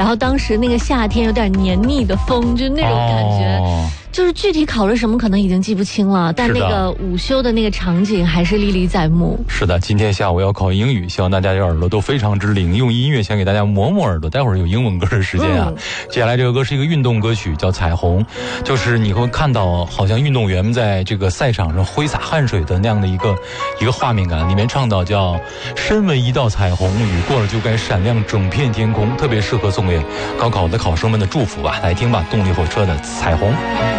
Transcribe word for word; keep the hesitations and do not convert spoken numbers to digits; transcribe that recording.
后当时那个夏天有点黏腻的风，就那种感觉。哦，就是具体考了什么可能已经记不清了，但那个午休的那个场景还是历历在目。 是的，今天下午要考英语，希望大家的耳朵都非常之灵，用音乐先给大家磨磨耳朵。待会儿有英文歌的时间啊、嗯、接下来这个歌是一个运动歌曲，叫《彩虹》，就是你会看到好像运动员们在这个赛场上挥洒汗水的那样的一个一个画面感，里面唱到叫身为一道彩虹，雨过了就该闪亮整片天空，特别适合送给高考的考生们的祝福吧。来听吧，动力火车的《彩虹》。